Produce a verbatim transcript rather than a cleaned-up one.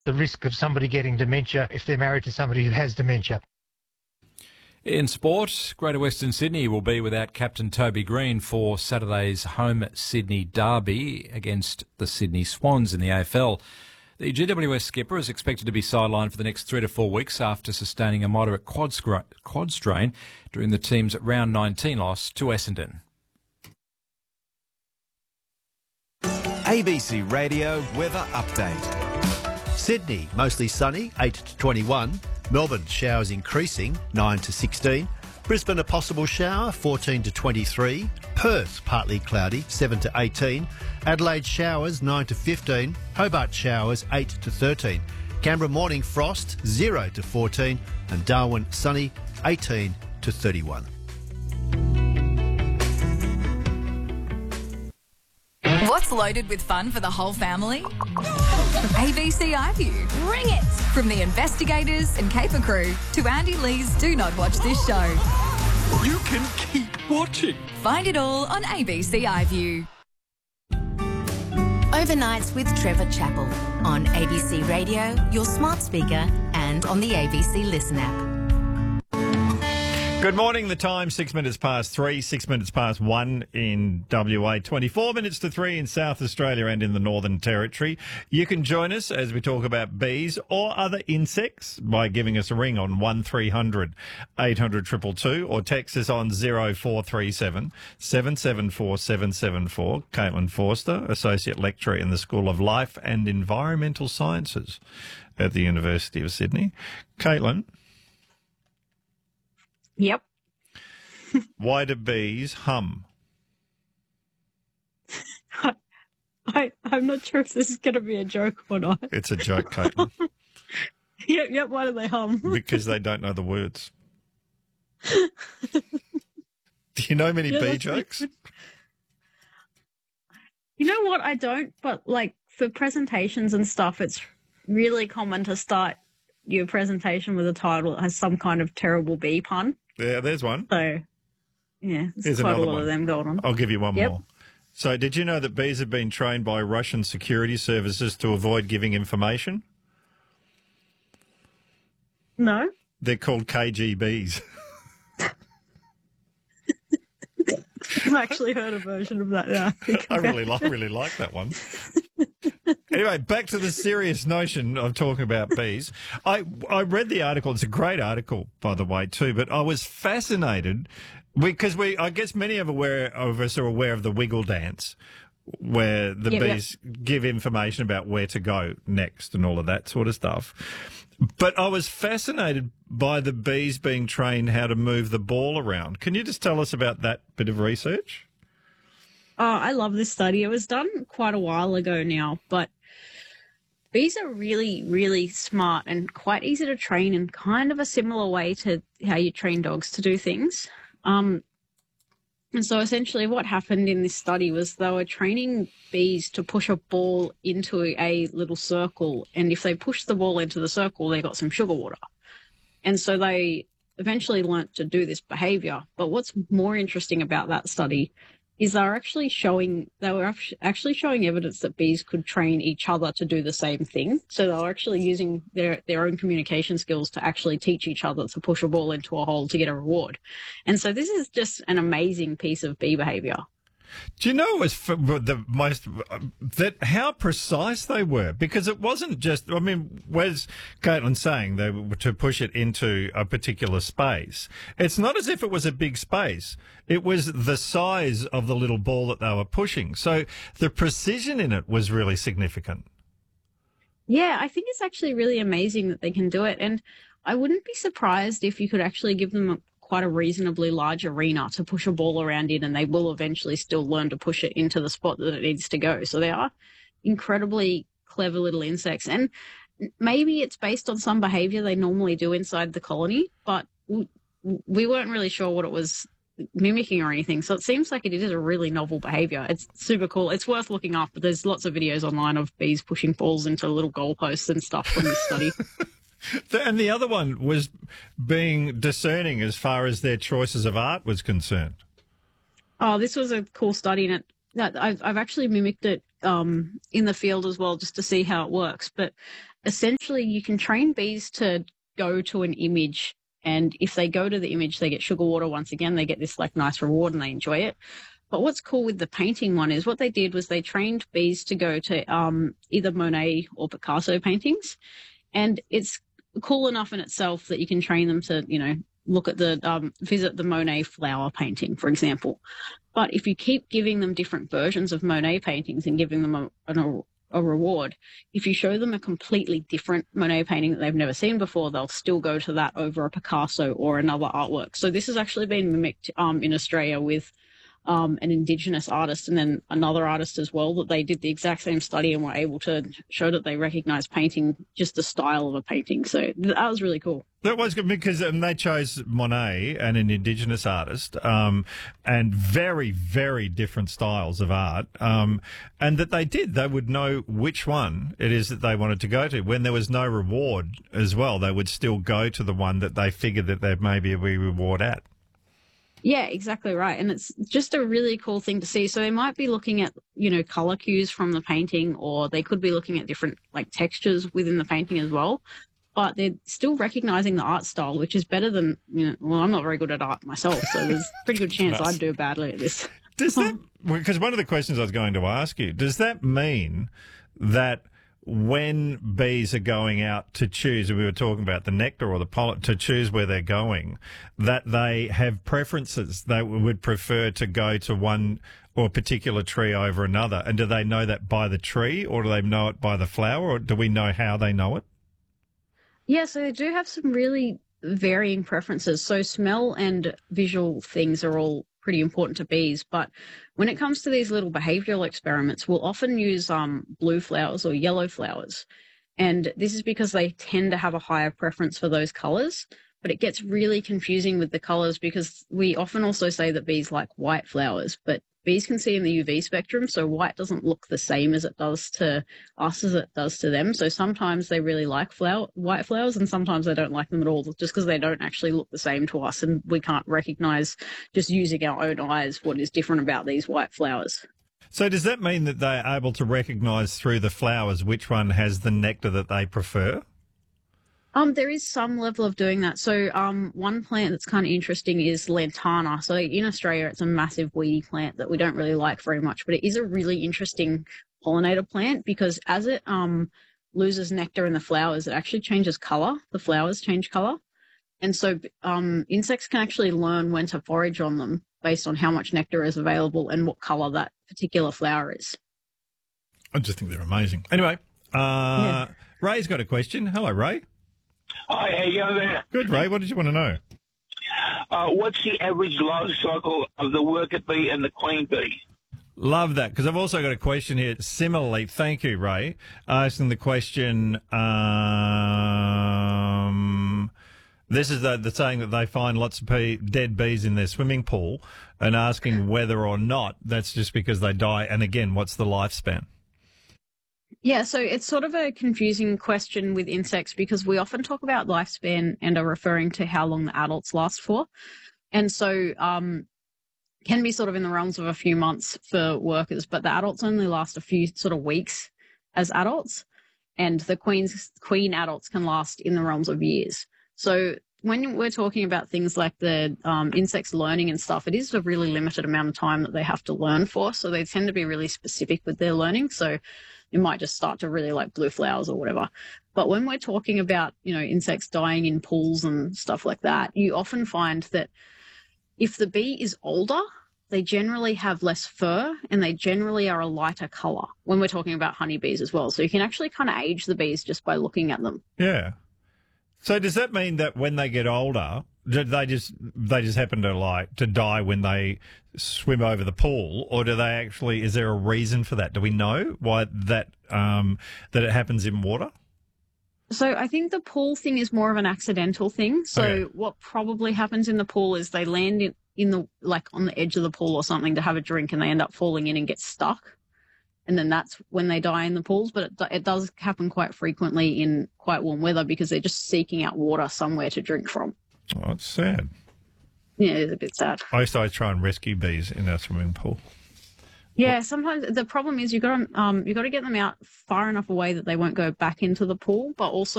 the risk of somebody getting dementia if they're married to somebody who has dementia. In sport, Greater Western Sydney will be without captain Toby Green for Saturday's home Sydney derby against the Sydney Swans in the A F L. The G W S skipper is expected to be sidelined for the next three to four weeks after sustaining a moderate quad, scra- quad strain during the team's round nineteen loss to Essendon. A B C Radio Weather Update. Sydney, mostly sunny, eight to twenty-one. Melbourne, showers increasing, nine to sixteen. Brisbane, a possible shower, fourteen to twenty-three. Perth, partly cloudy, seven to eighteen. Adelaide, showers, nine to fifteen. Hobart, showers, eight to thirteen. Canberra, morning frost, zero to fourteen. And Darwin, sunny, eighteen to thirty-one. What's loaded with fun for the whole family? A B C iView. Bring it! From the investigators and Caper crew to Andy Lee's Do Not Watch This Show. You can keep watching. Find it all on A B C iView. Overnights with Trevor Chappell on A B C Radio, your smart speaker, and on the A B C Listen app. Good morning. The time, six minutes past three, six minutes past one in W A, twenty-four minutes to three in South Australia and in the Northern Territory. You can join us as we talk about bees or other insects by giving us a ring on one three hundred eight hundred two two two or text us on zero four three seven seven seven four seven seven four. Caitlin Forster, Associate Lecturer in the School of Life and Environmental Sciences at the University of Sydney. Caitlin. Yep. Why do bees hum? I, I, I'm not sure if this is going to be a joke or not. It's a joke, Caitlin. Yep, yep. Why do they hum? Because they don't know the words. Do you know many Yeah, bee that's jokes? good. You know what? I don't, but like for presentations and stuff, it's really common to start your presentation with a title that has some kind of terrible bee pun. Yeah, there's one. So, yeah, there's Here's quite a another lot one. of them going on. I'll give you one Yep. more. So, did you know that bees have been trained by Russian security services to avoid giving information? No? They're called K G Bs. I've actually heard a version of that now. I really like, really like that one. Anyway, back to the serious notion of talking about bees. I I read the article. It's a great article, by the way, too. But I was fascinated because we, I guess, many of aware of us are aware of the wiggle dance, where the Yep, bees give information about where to go next and all of that sort of stuff. But I was fascinated by the bees being trained how to move the ball around. Can you just tell us about that bit of research? Oh, I love this study. It was done quite a while ago now, but bees are really, really smart and quite easy to train in kind of a similar way to how you train dogs to do things. Um, and so essentially what happened in this study was they were training bees to push a ball into a little circle, and if they pushed the ball into the circle, they got some sugar water. And so they eventually learnt to do this behavior. But what's more interesting about that study is they're actually showing they were actually showing evidence that bees could train each other to do the same thing. So they were actually using their, their own communication skills to actually teach each other to push a ball into a hole to get a reward. And so this is just an amazing piece of bee behavior. Do you know it was f- the most that how precise they were? Because it wasn't just. I mean, where's Caitlin saying they were to push it into a particular space? It's not as if it was a big space. It was the size of the little ball that they were pushing. So the precision in it was really significant. Yeah, I think it's actually really amazing that they can do it, and I wouldn't be surprised if you could actually give them a quite a reasonably large arena to push a ball around in, and they will eventually still learn to push it into the spot that it needs to go. So they are incredibly clever little insects, and maybe it's based on some behavior they normally do inside the colony, but we weren't really sure what it was mimicking or anything. So it seems like it is a really novel behavior. It's super cool. It's worth looking up, but there's lots of videos online of bees pushing balls into little goalposts and stuff from this study. And the other one was being discerning as far as their choices of art was concerned. Oh, this was a cool study, and it that I've I've actually mimicked it um, in the field as well, just to see how it works. But essentially you can train bees to go to an image, and if they go to the image, they get sugar water once again. They get this like nice reward and they enjoy it. But what's cool with the painting one is what they did was they trained bees to go to um, either Monet or Picasso paintings, and it's cool enough in itself that you can train them to, you know, look at the um, visit the Monet flower painting, for example. But if you keep giving them different versions of Monet paintings and giving them a, a, a reward, if you show them a completely different Monet painting that they've never seen before, they'll still go to that over a Picasso or another artwork. So this has actually been mimicked um, in Australia with Um, an Indigenous artist and then another artist as well, that they did the exact same study and were able to show that they recognize painting, just the style of a painting. So that was really cool. That was good because um, they chose Monet and an Indigenous artist, um, and very, very different styles of art. Um, and that they did, they would know which one it is that they wanted to go to. When there was no reward as well, they would still go to the one that they figured that there may be a wee reward at. Yeah, exactly right. And it's just a really cool thing to see. So they might be looking at, you know, color cues from the painting, or they could be looking at different like textures within the painting as well. But they're still recognizing the art style, which is better than, you know, well, I'm not very good at art myself, so there's a pretty good chance I'd do badly at this. Does that, because one of the questions I was going to ask you, does that mean that when bees are going out to choose, and we were talking about the nectar or the pollen, to choose where they're going, that they have preferences? They would prefer to go to one or particular tree over another. And do they know that by the tree, or do they know it by the flower, or do we know how they know it? Yeah, so they do have some really varying preferences. So smell and visual things are all pretty important to bees, but when it comes to these little behavioral experiments, we'll often use um, blue flowers or yellow flowers, and this is because they tend to have a higher preference for those colors. But it gets really confusing with the colors, because we often also say that bees like white flowers, but bees can see in the U V spectrum, so white doesn't look the same as it does to us as it does to them. So sometimes they really like flower, white flowers, and sometimes they don't like them at all, just because they don't actually look the same to us, and we can't recognize just using our own eyes what is different about these white flowers. So does that mean that they're able to recognise through the flowers which one has the nectar that they prefer? Um, there is some level of doing that. So um, one plant that's kind of interesting is lantana. So in Australia, it's a massive weedy plant that we don't really like very much, but it is a really interesting pollinator plant, because as it um, loses nectar in the flowers, it actually changes colour. The flowers change colour. And so um, insects can actually learn when to forage on them based on how much nectar is available and what colour that particular flower is. I just think they're amazing. Anyway, uh, yeah. Ray's got a question. Hello, Ray. Hi, how you going there? Good, Ray. What did you want to know? Uh, what's the average life cycle of the worker bee and the queen bee? Love that, because I've also got a question here. Similarly, thank you, Ray, asking the question, um, this is the, the saying that they find lots of bee, dead bees in their swimming pool, and asking whether or not that's just because they die. And again, what's the lifespan? Yeah, so it's sort of a confusing question with insects, because we often talk about lifespan and are referring to how long the adults last for. And so um, can be sort of in the realms of a few months for workers, but the adults only last a few sort of weeks as adults, and the queens, queen adults can last in the realms of years. So when we're talking about things like the um, insects learning and stuff, it is a really limited amount of time that they have to learn for. So they tend to be really specific with their learning. So it might just start to really like blue flowers or whatever. But when we're talking about, you know, insects dying in pools and stuff like that, you often find that if the bee is older, they generally have less fur and they generally are a lighter colour when we're talking about honeybees as well. So you can actually kind of age the bees just by looking at them. Yeah. So does that mean that when they get older, do they just they just happen to like to die when they swim over the pool, or do they actually? Is there a reason for that? Do we know why that um, that it happens in water? So I think the pool thing is more of an accidental thing. So Okay. what probably happens in the pool is they land in, in the like on the edge of the pool or something to have a drink, and they end up falling in and get stuck. And then that's when they die in the pools. But it, it does happen quite frequently in quite warm weather, because they're just seeking out water somewhere to drink from. Oh, it's sad. Yeah, it is a bit sad. I used to always try and rescue bees in our swimming pool. Yeah, sometimes the problem is you got to um you got to get them out far enough away that they won't go back into the pool, but also